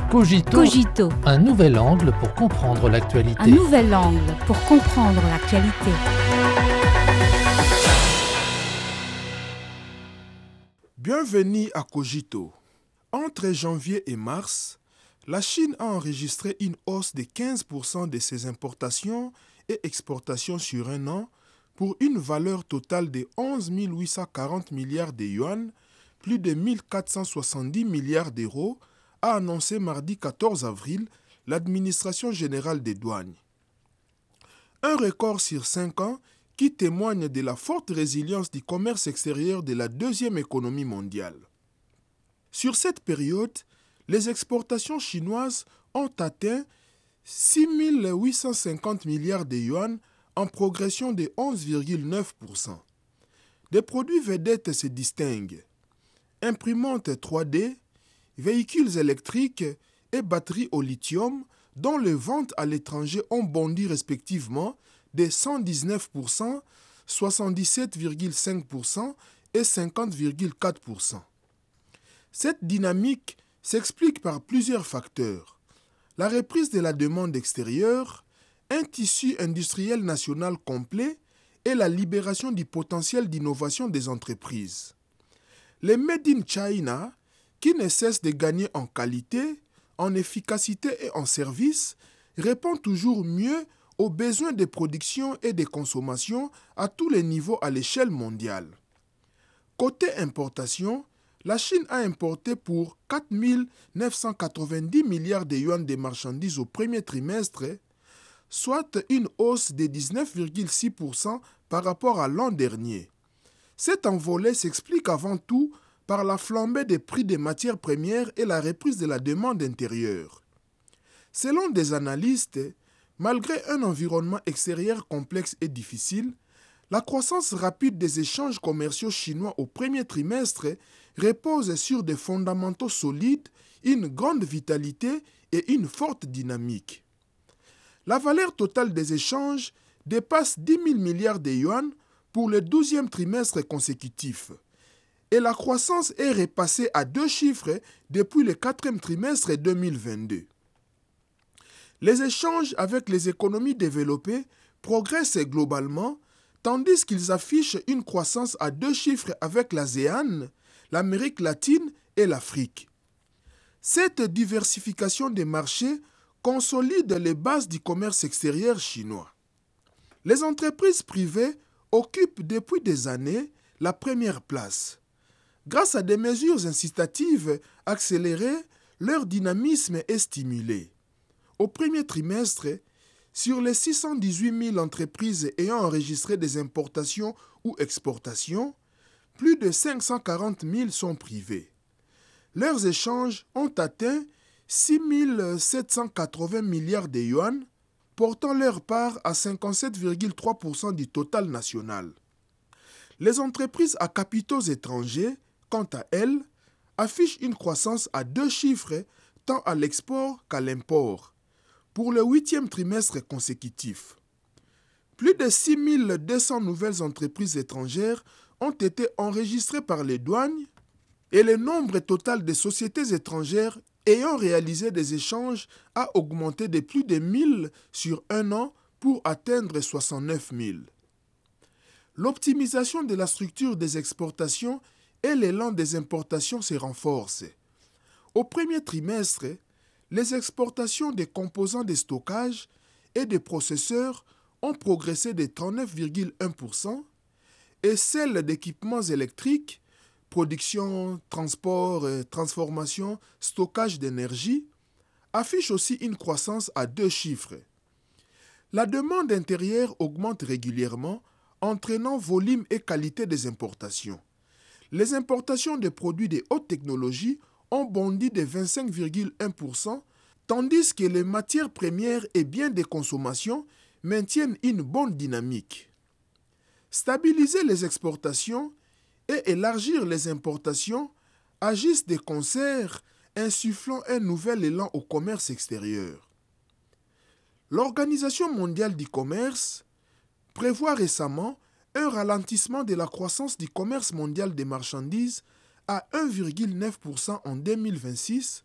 Cogito, un nouvel angle pour comprendre l'actualité. un nouvel angle pour comprendre l'actualité. Bienvenue à Cogito. Entre janvier et mars, la Chine a enregistré une hausse de 15% de ses importations et exportations sur un an pour une valeur totale de 11 840 milliards de yuan, plus de 1 470 milliards d'euros, a annoncé mardi 14 avril l'administration générale des douanes. Un record sur 5 ans qui témoigne de la forte résilience du commerce extérieur de la deuxième économie mondiale. Sur cette période, les exportations chinoises ont atteint 6 850 milliards de yuan en progression de 11,9%. Des produits vedettes se distinguent: imprimantes 3D, véhicules électriques et batteries au lithium, dont les ventes à l'étranger ont bondi respectivement de 119%, 77,5% et 50,4%. Cette dynamique s'explique par plusieurs facteurs: la reprise de la demande extérieure, un tissu industriel national complet et la libération du potentiel d'innovation des entreprises. Les Made in China, qui ne cessent de gagner en qualité, en efficacité et en service, répondent toujours mieux aux besoins de production et de consommation à tous les niveaux à l'échelle mondiale. Côté importation, la Chine a importé pour 4 990 milliards de yuan de marchandises au premier trimestre, soit une hausse de 19,6% par rapport à l'an dernier. Cet envolée s'explique avant tout par la flambée des prix des matières premières et la reprise de la demande intérieure. Selon des analystes, malgré un environnement extérieur complexe et difficile, la croissance rapide des échanges commerciaux chinois au premier trimestre repose sur des fondamentaux solides, une grande vitalité et une forte dynamique. La valeur totale des échanges dépasse 10 000 milliards de yuan pour le 12e trimestre consécutif. Et la croissance est repassée à 2 chiffres depuis le 4e trimestre 2022. Les échanges avec les économies développées progressent globalement, tandis qu'ils affichent une croissance à 2 chiffres avec l'ASEAN, l'Amérique latine et l'Afrique. Cette diversification des marchés consolide les bases du commerce extérieur chinois. Les entreprises privées occupent depuis des années la première place. Grâce à des mesures incitatives accélérées, leur dynamisme est stimulé. Au premier trimestre, sur les 618 000 entreprises ayant enregistré des importations ou exportations, plus de 540 000 sont privées. Leurs échanges ont atteint 6 780 milliards de yuan, portant leur part à 57,3% du total national. Les entreprises à capitaux étrangers, quant à elles, affichent une croissance à 2 chiffres tant à l'export qu'à l'import, pour le 8e trimestre consécutif. Plus de 6 200 nouvelles entreprises étrangères ont été enregistrées par les douanes et le nombre total de sociétés étrangères ayant réalisé des échanges a augmenté de plus de 1000 sur un an pour atteindre 69 000. L'optimisation de la structure des exportations et l'élan des importations se renforcent. Au premier trimestre, les exportations des composants de stockage et des processeurs ont progressé de 39,1% et celles d'équipements électriques, production, transport, transformation, stockage d'énergie, affichent aussi une croissance à 2 chiffres. La demande intérieure augmente régulièrement, entraînant volume et qualité des importations. Les importations de produits de haute technologie ont bondi de 25,1%, tandis que les matières premières et biens de consommation maintiennent une bonne dynamique. Stabiliser les exportations et élargir les importations agissent de concert, insufflant un nouvel élan au commerce extérieur. L'Organisation mondiale du commerce prévoit récemment un ralentissement de la croissance du commerce mondial des marchandises à 1,9% en 2026,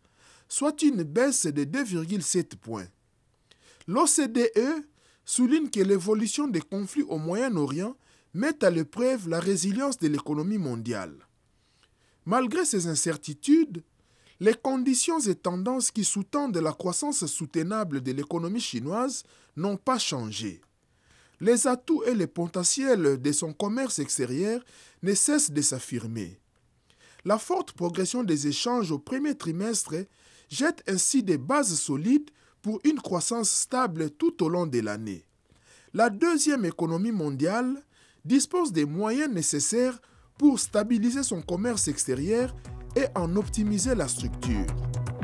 soit une baisse de 2,7 points. L'OCDE souligne que l'évolution des conflits au Moyen-Orient met à l'épreuve la résilience de l'économie mondiale. Malgré ces incertitudes, les conditions et tendances qui sous-tendent la croissance soutenable de l'économie chinoise n'ont pas changé. Les atouts et les potentiels de son commerce extérieur ne cessent de s'affirmer. La forte progression des échanges au premier trimestre jette ainsi des bases solides pour une croissance stable tout au long de l'année. La deuxième économie mondiale dispose des moyens nécessaires pour stabiliser son commerce extérieur et en optimiser la structure.